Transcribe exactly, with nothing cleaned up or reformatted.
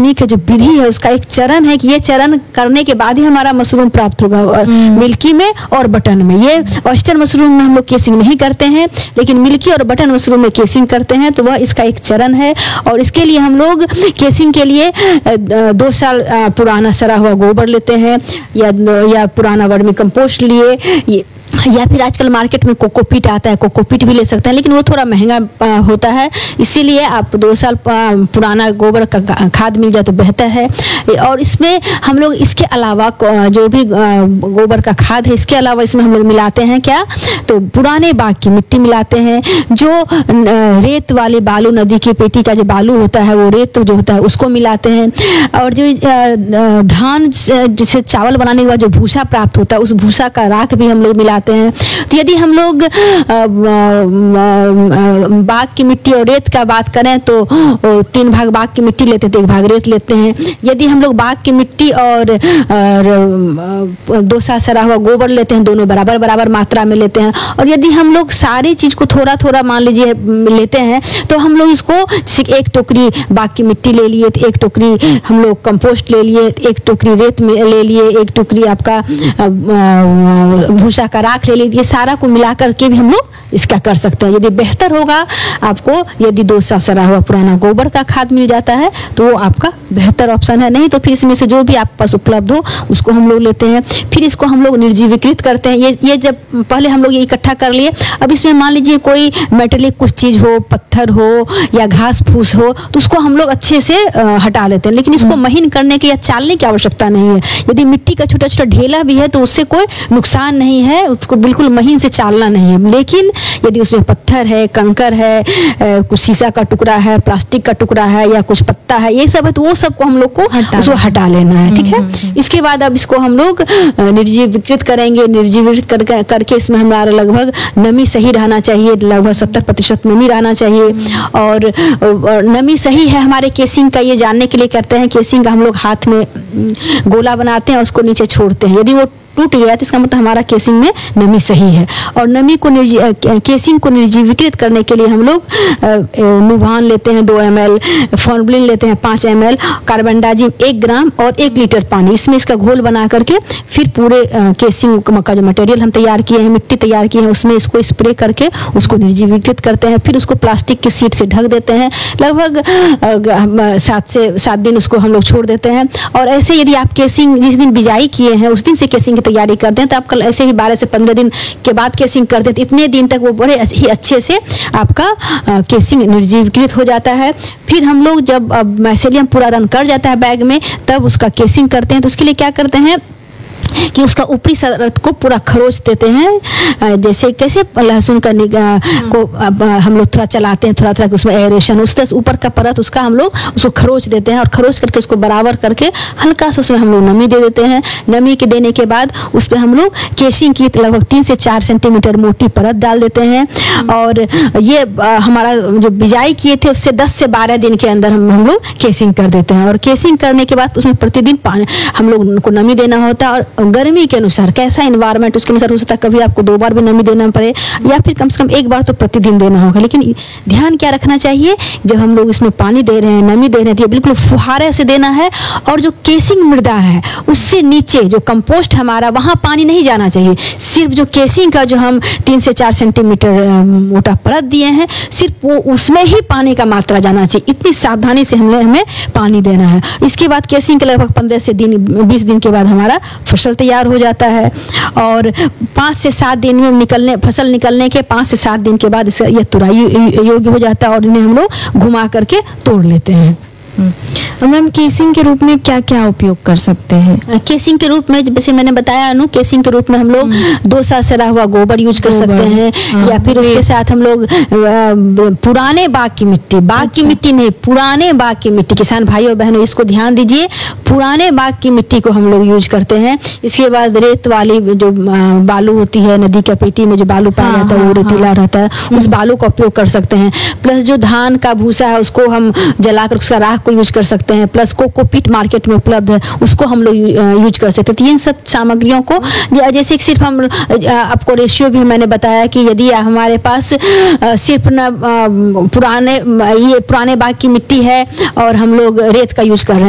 Technique है, जो विधि है, उसका एक चरण है कि ये चरण करने के बाद ही हमारा मशरूम प्राप्त होगा। मिल्की में और बटन में, ये ऑयस्टर मशरूम में हम लोग केसिंग नहीं करते हैं, लेकिन मिल्की और बटन मशरूम में केसिंग करते हैं। तो वह इसका एक चरण है और इसके लिए हम लोग केसिंग के लिए दो साल पुराना सड़ा हुआ गोबर लेते हैं या या पुराना वर्मी कंपोस्ट लिए, ये या फिर आजकल मार्केट में कोकोपीट आता है, कोकोपीट भी ले सकते हैं, लेकिन वो थोड़ा महंगा होता है। इसीलिए आप दो साल पुराना गोबर का खाद मिल जाए तो बेहतर है। और इसमें हम लोग इसके अलावा जो भी गोबर का खाद है, इसके अलावा इसमें हम लोग मिलाते हैं क्या, तो पुराने बाग की मिट्टी मिलाते हैं, जो रेत वाली बालू, नदी की पेटी का जो बालू होता है, वो रेत जो होता है उसको मिलाते हैं। और जो धान जिसे चावल बनाने के बाद जो भूसा प्राप्त होता है, उस भूसा का राख भी हम लोग मिलाते हैं। तो यदि हम लोग बाग की मिट्टी और रेत का बात करें तो तीन भाग बाग की मिट्टी लेते हैं तो एक भाग रेत लेते हैं। यदि हम लोग बाग की मिट्टी और, और दो सा सड़ा हुआ गोबर लेते हैं, दोनों बराबर बराबर मात्रा में लेते हैं। और यदि हम लोग सारी चीज को थोड़ा थोड़ा मान लीजिए लेते हैं तो हम लोग इसको एक टोकरी बाग की मिट्टी ले लिए, एक टोकरी हम लोग कंपोस्ट ले लिए, एक टोकरी रेत में ले लिए, एक टोकरी आपका भूसा का राख ले लीजिए। सारा को मिला करके भी हम लोग इसका कर सकते हैं। यदि बेहतर होगा आपको, यदि दो साल सड़ा हुआ पुराना गोबर का खाद मिल जाता है तो वो आपका बेहतर ऑप्शन है। नहीं तो फिर इसमें से जो भी आपके पास उपलब्ध हो उसको हम लोग लेते हैं। फिर इसको हम लोग निर्जीवीकृत करते हैं। ये ये जब पहले हम लोग ये इकट्ठा कर लिए, अब इसमें मान लीजिए कोई मेटेलिक कुछ चीज हो, पत्थर हो या घास फूस हो, तो उसको हम लोग अच्छे से हटा लेते हैं। लेकिन इसको महीन करने की या चालने की आवश्यकता नहीं है। यदि मिट्टी का छोटा छोटा ढेला भी है तो उससे कोई नुकसान नहीं है, उसको बिल्कुल महीन से चालना नहीं है। लेकिन यदि उसमें पत्थर है, कंकर है, कुछ शीशा का टुकड़ा है, प्लास्टिक का टुकड़ा है या कुछ पत्ता है, ये सब है, तो वो सबको हम लोग को उसको हटा लेना है। ठीक है। इसके बाद अब इसको हम लोग निर्जीवीकृत करेंगे। निर्जीवीकृत कर, करके इसमें हमारा लगभग नमी सही रहना चाहिए, लगभग सत्तर प्रतिशत नमी रहना चाहिए। और, और नमी सही है हमारे केसिंग का, ये जानने के लिए करते हैं। केसिंग का हम लोग हाथ में गोला बनाते हैं, उसको नीचे छोड़ते हैं। यदि वो टूट गया तो इसका मतलब हमारा केसिंग में नमी सही है। और नमी को केसिंग को निर्जीवीकृत करने के लिए हम लोग नुवान लेते हैं दो एम एल, फॉर्मलिन लेते हैं पाँच एम एल, कार्बनडाजिम एक ग्राम और एक लीटर पानी, इसमें इसका घोल बना करके फिर पूरे केसिंग का जो मटेरियल हम तैयार किए हैं, मिट्टी तैयार की है, उसमें इसको स्प्रे करके उसको निर्जीवीकृत करते हैं। फिर उसको प्लास्टिक की शीट से ढक देते हैं। लगभग सात से सात दिन उसको हम लोग छोड़ देते हैं। और ऐसे यदि आप केसिंग जिस दिन बिजाई किए हैं उस दिन से केसिंग तैयारी करते हैं तो आप ऐसे ही बारह से पंद्रह दिन के बाद केसिंग करते हैं, इतने दिन तक वो बड़े ही अच्छे से आपका केसिंग निर्जीवीकृत हो जाता है। फिर हम लोग जब माइसेलियम पूरा रन कर जाता है बैग में, तब उसका केसिंग करते हैं। तो उसके लिए क्या करते हैं कि उसका ऊपरी परत को पूरा खरोच देते हैं। जैसे कैसे लहसुन का को हम लोग थोड़ा चलाते हैं, थोड़ा थोड़ा उसमें एरेशन, उस तरह ऊपर का परत उसका हम लोग उसको खरोच देते हैं। और खरोच करके उसको बराबर करके हल्का सा उसमें हम लोग नमी दे देते हैं। नमी के देने के बाद उस पर हम लोग केसिंग की लगभग तीन से चार सेंटीमीटर मोटी परत डाल देते हैं। और ये हमारा जो बिजाई किए थे उससे दस से बारह दिन के अंदर हम हम लोग केसिंग कर देते हैं। और केसिंग करने के बाद उसमें प्रतिदिन पानी हम लोग उनको नमी देना होता है। और गर्मी के अनुसार कैसा एनवायरनमेंट उसके अनुसार हो सकता है, कभी आपको दो बार भी नमी देना पड़े या फिर कम से कम एक बार तो प्रतिदिन देना होगा। लेकिन ध्यान क्या रखना चाहिए, जब हम लोग इसमें पानी दे रहे हैं, नमी दे रहे हैं, तो ये बिल्कुल फुहारे से देना है। और जो केसिंग मृदा है उससे नीचे जो कंपोस्ट हमारा, वहाँ पानी नहीं जाना चाहिए। सिर्फ जो केसिंग का जो हम तीन से चार सेंटीमीटर मोटा परत दिए हैं, सिर्फ वो उसमें ही पानी का मात्रा जाना चाहिए। इतनी सावधानी से हमें हमें पानी देना है। इसके बाद केसिंग के लगभग पंद्रह से दिन बीस दिन के बाद हमारा फसल तैयार हो जाता है। और पाँच से सात दिन में निकलने फसल निकलने के पाँच से सात दिन के बाद इसका यह तुराई योग्य हो जाता है और इन्हें हम लोग घुमा करके तोड़ लेते हैं। मैम केसिंग के रूप में क्या क्या उपयोग कर सकते हैं? केसिंग के रूप में जैसे मैंने बताया अनु, केसिंग के रूप में हम लोग दो साल सड़ा हुआ गोबर यूज कर सकते हैं। हाँ, या फिर उसके साथ हम लोग पुराने बाग की मिट्टी, बाग अच्छा। की मिट्टी नहीं, पुराने बाग की मिट्टी, किसान भाइयों बहनों इसको ध्यान दीजिए, पुराने बाग की मिट्टी को हम लोग यूज करते हैं। इसके बाद रेत वाली जो बालू होती है, नदी का पेटी में जो बालू पाया जाता है वो रेतीला रहता है, उस बालू का उपयोग कर सकते हैं। प्लस जो धान का भूसा है उसको हम जलाकर उसका राख को यूज कर सकते हैं। प्लस कोकोपीट मार्केट में उपलब्ध है, उसको हम लोग यूज कर सकते हैं। तो इन सब सामग्रियों को जैसे सिर्फ हम आपको रेशियो भी मैंने बताया कि यदि हमारे पास सिर्फ न पुराने ये पुराने बाग की मिट्टी है और हम लोग रेत का यूज कर रहे हैं